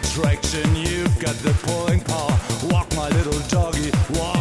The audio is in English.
attraction, you've got the pulling power. Walk my little doggy, walk.